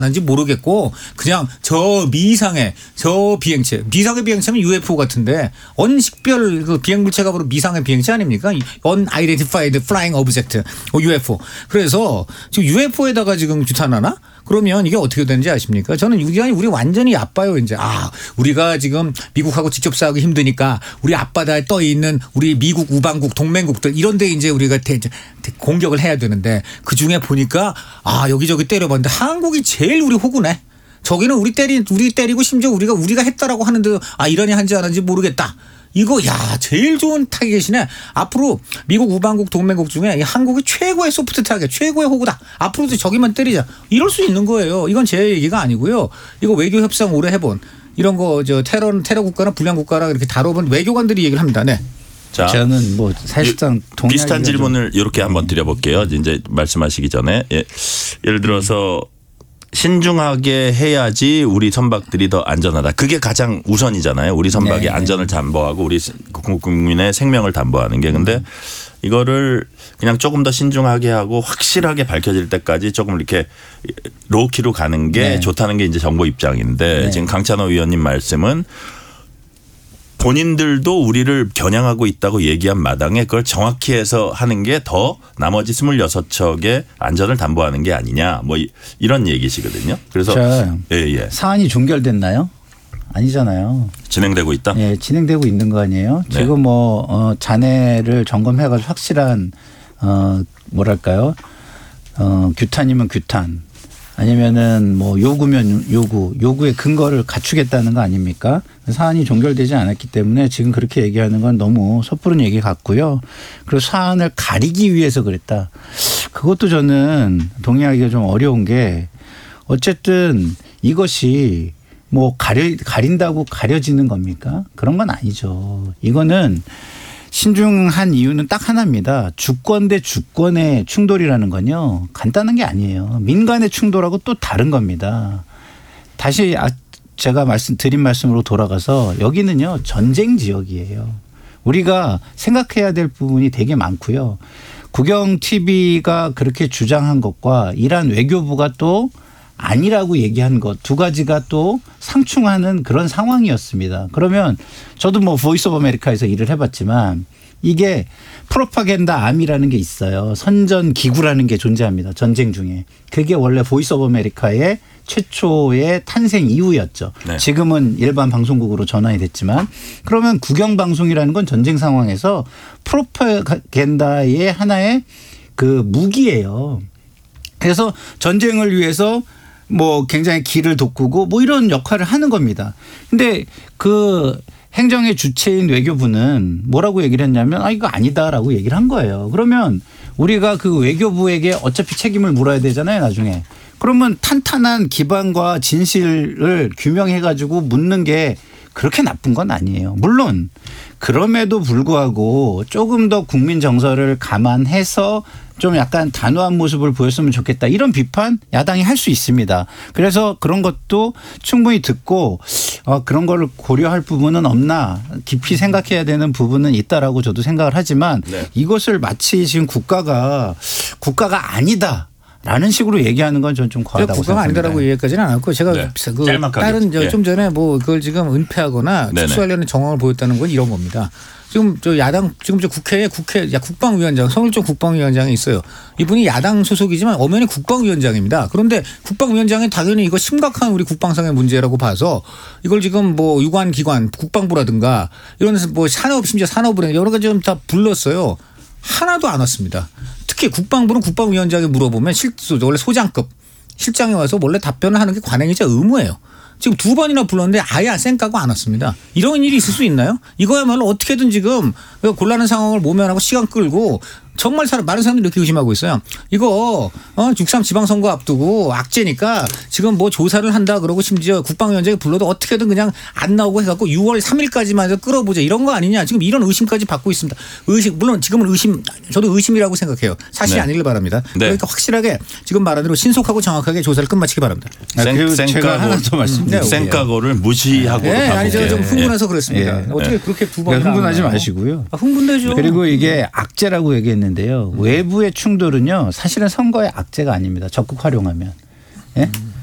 난지 모르겠고 그냥 저 미상의 저 비행체 미상의 비행체는 UFO 같은데 언식별 그 비행물체가 바로 미상의 비행체 아닙니까? Unidentified Flying Object UFO. 그래서 지금 UFO에다가 지금 규탄하나? 그러면 이게 어떻게 되는지 아십니까? 저는 우리 완전히 아빠요 이제. 우리가 지금 미국하고 직접 싸우기 힘드니까 우리 앞바다에 떠 있는 우리 미국 우방국 동맹국들 이런데 이제 우리가 공격을 해야 되는데 그 중에 보니까 여기저기 때려봤는데 한국이 제일 우리 호구네. 저기는 우리 때리고 심지어 우리가 했다라고 하는데 이란이 한지 안 한지 모르겠다. 이거 제일 좋은 타겟이네. 앞으로 미국 우방국 동맹국 중에 한국이 최고의 소프트 타겟 최고의 호구다. 앞으로도 저기만 때리자. 이럴 수 있는 거예요. 이건 제 얘기가 아니고요. 이거 외교 협상 오래 해본 이런 거 테러 국가나 불량 국가라 이렇게 다뤄본 외교관들이 얘기를 합니다. 네. 자, 저는 뭐 사실상 비슷한 질문을 이렇게 한번 드려볼게요. 이제 말씀하시기 전에 예를 들어서 신중하게 해야지 우리 선박들이 더 안전하다. 그게 가장 우선이잖아요. 우리 선박의 안전을 담보하고 우리 국민의 생명을 담보하는 게. 근데 이거를 그냥 조금 더 신중하게 하고 확실하게 밝혀질 때까지 조금 이렇게 로우키로 가는 게 좋다는 게 이제 정부 입장인데 지금 강찬호 위원님 말씀은 본인들도 우리를 겨냥하고 있다고 얘기한 마당에 그걸 정확히 해서 하는 게 더 나머지 26척의 안전을 담보하는 게 아니냐 뭐 이런 얘기시거든요. 그래서 사안이 종결됐나요? 아니잖아요. 진행되고 있다? 예, 진행되고 있는 거 아니에요? 네. 지금 잔해를 점검해가지고 확실한 뭐랄까요? 규탄이면 규탄. 아니면은 뭐 요구면 요구의 근거를 갖추겠다는 거 아닙니까? 사안이 종결되지 않았기 때문에 지금 그렇게 얘기하는 건 너무 섣부른 얘기 같고요. 그리고 사안을 가리기 위해서 그랬다. 그것도 저는 동의하기가 좀 어려운 게 어쨌든 이것이 뭐 가린다고 가려지는 겁니까? 그런 건 아니죠. 이거는 신중한 이유는 딱 하나입니다. 주권 대 주권의 충돌이라는 건요. 간단한 게 아니에요. 민간의 충돌하고 또 다른 겁니다. 다시 제가 드린 말씀으로 돌아가서 여기는요. 전쟁 지역이에요. 우리가 생각해야 될 부분이 되게 많고요. 국영TV가 그렇게 주장한 것과 이란 외교부가 또 아니라고 얘기한 것 두 가지가 또 상충하는 그런 상황이었습니다. 그러면 저도 뭐 보이스 오브 아메리카에서 일을 해봤지만 이게 프로파간다 암이라는 게 있어요. 선전 기구라는 게 존재합니다. 전쟁 중에. 그게 원래 보이스 오브 아메리카의 최초의 탄생 이후였죠. 네. 지금은 일반 방송국으로 전환이 됐지만 그러면 국영방송이라는 건 전쟁 상황에서 프로파간다의 하나의 그 무기예요. 그래서 전쟁을 위해서 뭐 굉장히 길을 돋구고 뭐 이런 역할을 하는 겁니다. 근데 그 행정의 주체인 외교부는 뭐라고 얘기를 했냐면 이거 아니다라고 얘기를 한 거예요. 그러면 우리가 그 외교부에게 어차피 책임을 물어야 되잖아요. 나중에. 그러면 탄탄한 기반과 진실을 규명해 가지고 묻는 게 그렇게 나쁜 건 아니에요. 물론 그럼에도 불구하고 조금 더 국민 정서를 감안해서 좀 약간 단호한 모습을 보였으면 좋겠다. 이런 비판 야당이 할 수 있습니다. 그래서 그런 것도 충분히 듣고 그런 걸 고려할 부분은 없나 깊이 생각해야 되는 부분은 있다라고 저도 생각을 하지만 이것을 마치 지금 국가가 아니다. 라는 식으로 얘기하는 건 전 좀 과하다고 생각합니다. 국가가 아니다라고 얘기까지는 않았고 제가 다른 좀 전에 뭐 그걸 지금 은폐하거나 특수하려는 정황을 보였다는 건 이런 겁니다. 지금 지금 국회에 국방위원장 성일종 국방위원장이 있어요. 이분이 야당 소속이지만 엄연히 국방위원장입니다. 그런데 국방위원장이 당연히 이거 심각한 우리 국방상의 문제라고 봐서 이걸 지금 뭐 유관기관 국방부라든가 이런 뭐 심지어 산업을 여러 가지 좀 다 불렀어요. 하나도 안 왔습니다. 특히 국방부는 국방위원장에 물어보면 원래 소장급 실장이 와서 원래 답변을 하는 게 관행이자 의무예요. 지금 2번이나 불렀는데 아예 쌩까고 안 왔습니다. 이런 일이 있을 수 있나요? 이거야말로 어떻게든 지금 곤란한 상황을 모면하고 시간 끌고 정말 많은 사람들이 이렇게 의심하고 있어요. 이거 6.3 지방선거 앞두고 악재니까 지금 뭐 조사를 한다 그러고 심지어 국방위원장이 불러도 어떻게든 그냥 안 나오고 해갖고 6월 3일까지만 해서 끌어보자 이런 거 아니냐. 지금 이런 의심까지 받고 있습니다. 물론 지금은 저도 의심이라고 생각해요. 사실이 아니길 바랍니다. 그러니까 확실하게 지금 말한 대로 신속하고 정확하게 조사를 끝마치기 바랍니다. 제가 하나 더 말씀드릴게요. 생각고를 무시하고 아니 제가 좀 흥분해서 그랬습니다. 어떻게 그렇게 두 번 흥분하지 마시고요. 흥분되죠. 그리고 이게 악재라고 얘기했는데요. 외부의 충돌은요. 사실은 선거의 악재가 아닙니다. 적극 활용하면. 예?